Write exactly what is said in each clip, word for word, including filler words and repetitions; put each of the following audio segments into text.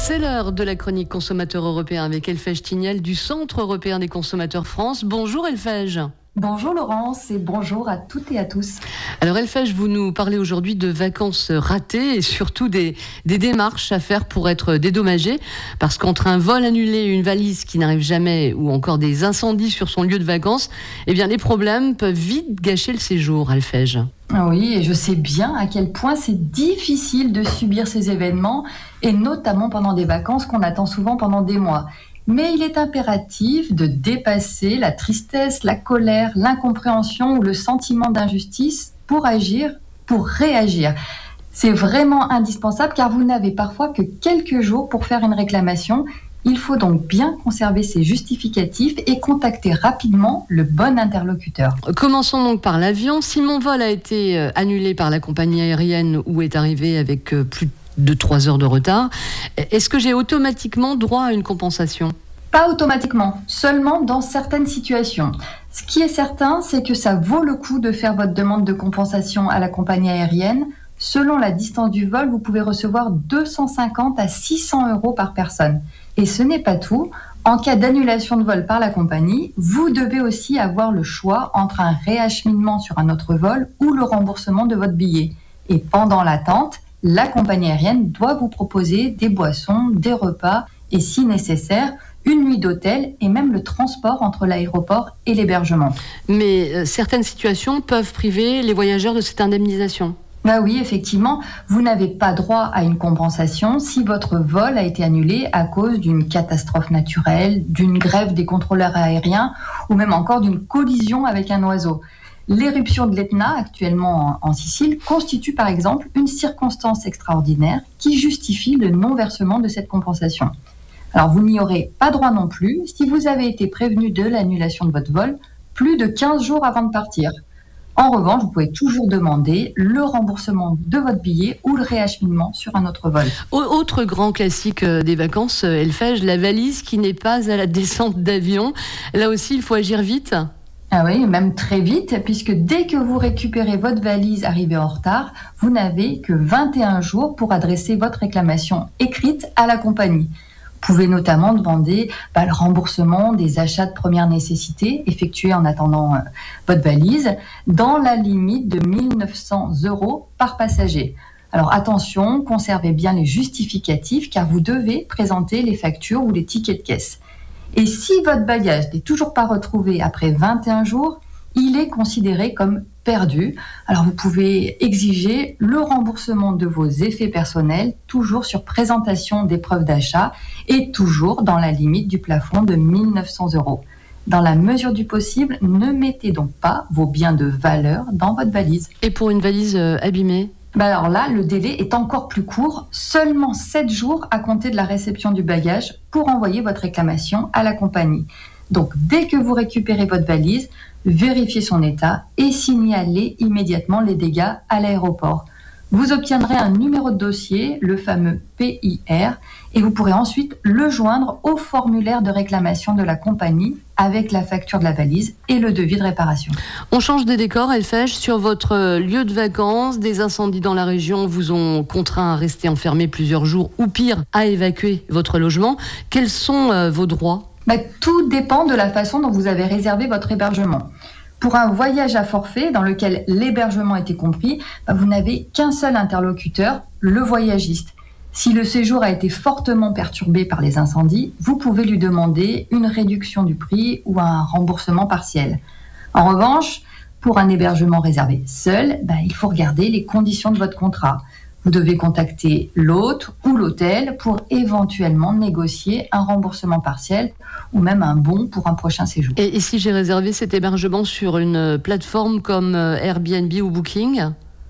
C'est l'heure de la chronique consommateur européen avec Elfège Tignel du Centre européen des consommateurs France. Bonjour Elfège. Bonjour Laurence et bonjour à toutes et à tous. Alors Elfège, vous nous parlez aujourd'hui de vacances ratées et surtout des, des démarches à faire pour être dédommagé, parce qu'entre un vol annulé, une valise qui n'arrive jamais ou encore des incendies sur son lieu de vacances, eh bien les problèmes peuvent vite gâcher le séjour, Elfège. Oui, et je sais bien à quel point c'est difficile de subir ces événements et notamment pendant des vacances qu'on attend souvent pendant des mois. Mais il est impératif de dépasser la tristesse, la colère, l'incompréhension ou le sentiment d'injustice pour agir, pour réagir. C'est vraiment indispensable car vous n'avez parfois que quelques jours pour faire une réclamation. Il faut donc bien conserver ses justificatifs et contacter rapidement le bon interlocuteur. Commençons donc par l'avion. Si mon vol a été annulé par la compagnie aérienne ou est arrivé avec plus de de trois heures de retard, est-ce que j'ai automatiquement droit à une compensation ? Pas automatiquement, seulement dans certaines situations. Ce qui est certain, c'est que ça vaut le coup de faire votre demande de compensation à la compagnie aérienne. Selon la distance du vol, vous pouvez recevoir deux cent cinquante à six cents euros par personne. Et ce n'est pas tout. En cas d'annulation de vol par la compagnie, vous devez aussi avoir le choix entre un réacheminement sur un autre vol ou le remboursement de votre billet. Et pendant l'attente, la compagnie aérienne doit vous proposer des boissons, des repas et, si nécessaire, une nuit d'hôtel et même le transport entre l'aéroport et l'hébergement. Mais euh, certaines situations peuvent priver les voyageurs de cette indemnisation. Bah oui, effectivement, vous n'avez pas droit à une compensation si votre vol a été annulé à cause d'une catastrophe naturelle, d'une grève des contrôleurs aériens ou même encore d'une collision avec un oiseau. L'éruption de l'Etna, actuellement en Sicile, constitue par exemple une circonstance extraordinaire qui justifie le non-versement de cette compensation. Alors vous n'y aurez pas droit non plus si vous avez été prévenu de l'annulation de votre vol plus de quinze jours avant de partir. En revanche, vous pouvez toujours demander le remboursement de votre billet ou le réacheminement sur un autre vol. Autre grand classique des vacances, Elfège, la valise qui n'est pas à la descente d'avion. Là aussi, il faut agir vite. Ah oui, même très vite, puisque dès que vous récupérez votre valise arrivée en retard, vous n'avez que vingt et un jours pour adresser votre réclamation écrite à la compagnie. Vous pouvez notamment demander bah, le remboursement des achats de première nécessité effectués en attendant euh, votre valise dans la limite de mille neuf cents euros par passager. Alors attention, conservez bien les justificatifs car vous devez présenter les factures ou les tickets de caisse. Et si votre bagage n'est toujours pas retrouvé après vingt et un jours, il est considéré comme perdu. Alors vous pouvez exiger le remboursement de vos effets personnels, toujours sur présentation des preuves d'achat et toujours dans la limite du plafond de mille neuf cents euros. Dans la mesure du possible, ne mettez donc pas vos biens de valeur dans votre valise. Et pour une valise euh, abîmée ? Ben alors là, le délai est encore plus court, seulement sept jours à compter de la réception du bagage pour envoyer votre réclamation à la compagnie. Donc, dès que vous récupérez votre valise, vérifiez son état et signalez immédiatement les dégâts à l'aéroport. Vous obtiendrez un numéro de dossier, le fameux P I R, et vous pourrez ensuite le joindre au formulaire de réclamation de la compagnie avec la facture de la valise et le devis de réparation. On change de décor, Elfège. Sur votre lieu de vacances, des incendies dans la région vous ont contraint à rester enfermé plusieurs jours ou pire, à évacuer votre logement. Quels sont euh, vos droits ? Bah, tout dépend de la façon dont vous avez réservé votre hébergement. Pour un voyage à forfait dans lequel l'hébergement était compris, bah, vous n'avez qu'un seul interlocuteur, le voyagiste. Si le séjour a été fortement perturbé par les incendies, vous pouvez lui demander une réduction du prix ou un remboursement partiel. En revanche, pour un hébergement réservé seul, bah, il faut regarder les conditions de votre contrat. Vous devez contacter l'hôte ou l'hôtel pour éventuellement négocier un remboursement partiel ou même un bon pour un prochain séjour. Et, et si j'ai réservé cet hébergement sur une plateforme comme Airbnb ou Booking ?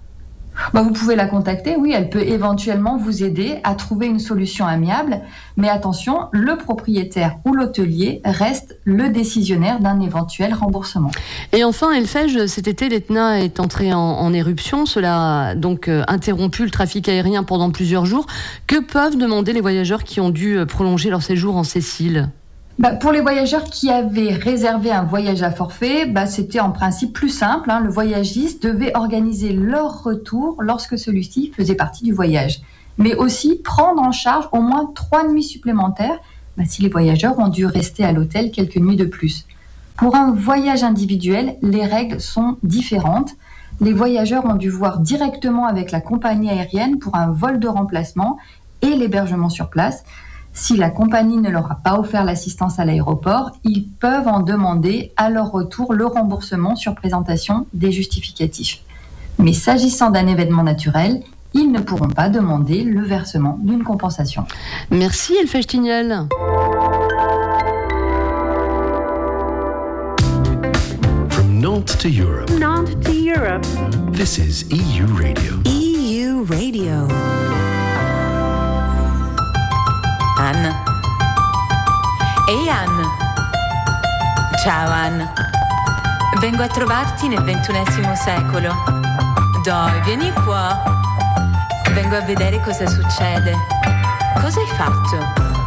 Bah, vous pouvez la contacter, oui, elle peut éventuellement vous aider à trouver une solution amiable, mais attention, le propriétaire ou l'hôtelier reste le décisionnaire d'un éventuel remboursement. Et enfin, Elfège, cet été, l'Etna est entré en, en éruption, cela a donc euh, interrompu le trafic aérien pendant plusieurs jours. Que peuvent demander les voyageurs qui ont dû prolonger leur séjour en Sicile ? Bah, pour les voyageurs qui avaient réservé un voyage à forfait, bah, c'était en principe plus simple, hein. Le voyagiste devait organiser leur retour lorsque celui-ci faisait partie du voyage. mais aussi prendre en charge au moins trois nuits supplémentaires bah, si les voyageurs ont dû rester à l'hôtel quelques nuits de plus. Pour un voyage individuel, les règles sont différentes. Les voyageurs ont dû voir directement avec la compagnie aérienne pour un vol de remplacement et l'hébergement sur place. Si la compagnie ne leur a pas offert l'assistance à l'aéroport, ils peuvent en demander à leur retour le remboursement sur présentation des justificatifs. Mais s'agissant d'un événement naturel, ils ne pourront pas demander le versement d'une compensation. Merci Elfèche Tignel. From Nantes to Europe. Nantes to Europe. This is E U Radio. E U Radio. Anne. Ehi Anne. Ciao Anne. Vengo a trovarti nel ventunesimo secolo. Dai, vieni qua. Vengo a vedere cosa succede. Cosa hai fatto?